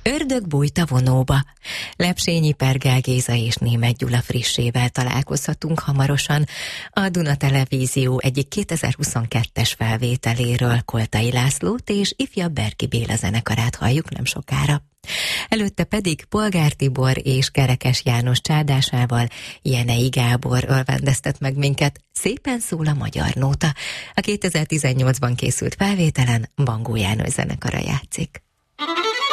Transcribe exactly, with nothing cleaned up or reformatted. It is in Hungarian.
Ördög bújt a vonóba. Lepsényi Pergel Géza és Németh Gyula Frissével találkozhatunk hamarosan. A Duna Televízió egyik kétezer-huszonkettes felvételéről Koltai Lászlót és ifjabb Berki Béla zenekarát halljuk nem sokára. Előtte pedig Polgár Tibor és Kerekes János csádásával Jenei Gábor örvendeztet meg minket. Szépen szól a magyar nóta. A kétezer-tizennyolcban készült felvételen Bangó János zenekara játszik.